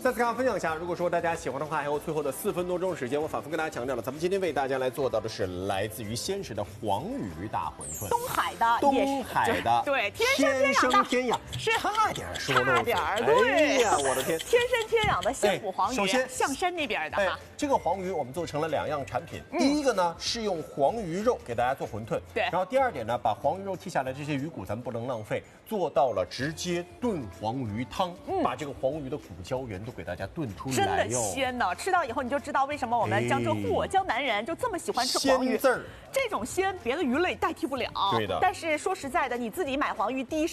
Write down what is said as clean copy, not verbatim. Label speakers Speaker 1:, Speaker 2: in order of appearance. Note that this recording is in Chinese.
Speaker 1: 再次跟大家分享一下，如果说大家喜欢的话，还有最后的4分多钟时间，我反复跟大家强调了，咱们今天为大家来做到的是来自于鲜食的黄鱼大馄饨，
Speaker 2: 东海的，
Speaker 1: 东海的，
Speaker 2: 对，天生天养的，
Speaker 1: 是差点说漏嘴，
Speaker 2: 对，
Speaker 1: 哎呀，我的天，
Speaker 2: 天生天养的鲜补黄鱼，
Speaker 1: 首先
Speaker 2: 象山那边的哈，
Speaker 1: 这个黄鱼我们做成了2样产品，第一个呢是用黄鱼肉给大家做馄饨，
Speaker 2: 对，
Speaker 1: 然后第二点呢，把黄鱼肉剔下来这些鱼骨咱们不能浪费，做到了直接炖黄鱼汤，把这个黄鱼的骨胶原都给大家炖出来哟，
Speaker 2: 真的鲜呢！吃到以后你就知道为什么我们江浙沪江南人就这么喜欢吃黄鱼，
Speaker 1: 鲜字儿，
Speaker 2: 这种鲜别的鱼类代替不了。
Speaker 1: 对的。
Speaker 2: 但是说实在的，你自己买黄鱼第一